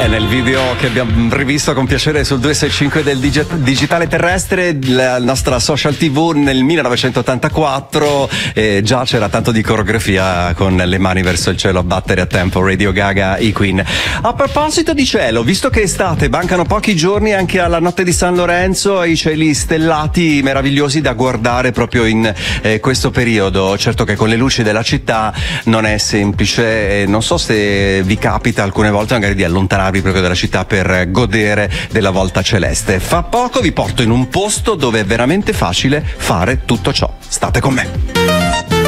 E nel video che abbiamo rivisto con piacere sul 265 del digitale terrestre, la nostra social TV nel 1984, già c'era tanto di coreografia con le mani verso il cielo a battere a tempo, Radio Gaga, i Queen. A proposito di cielo, visto che è estate, mancano pochi giorni anche alla notte di San Lorenzo, ai cieli stellati meravigliosi da guardare proprio in questo periodo. Certo che con le luci della città non è semplice, non so se vi capita alcune volte magari di allontanarvi proprio dalla città per godere della volta celeste. Fra poco vi porto in un posto dove è veramente facile fare tutto ciò. State con me.